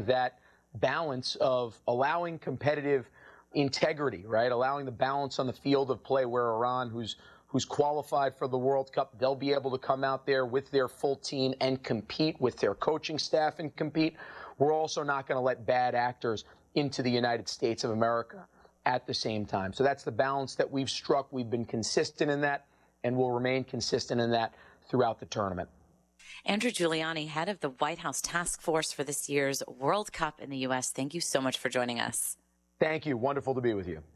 maintaining that balance of allowing competitive integrity, right? Allowing the balance on the field of play where Iran, who's qualified for the World Cup, they'll be able to come out there with their full team and compete with their coaching staff and compete. We're also not going to let bad actors into the United States of America at the same time. So that's the balance that we've struck. We've been consistent in that and will remain consistent in that throughout the tournament. Andrew Giuliani, head of the White House Task Force for this year's World Cup in the U.S., thank you so much for joining us. Thank you. Wonderful to be with you.